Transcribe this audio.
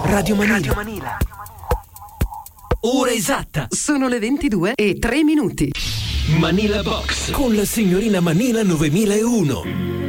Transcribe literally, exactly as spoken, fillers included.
Radio Manila. Radio Manila. Ora esatta. Sono le ventidue e tre minuti. Manila Box con la signorina Manila novemilauno.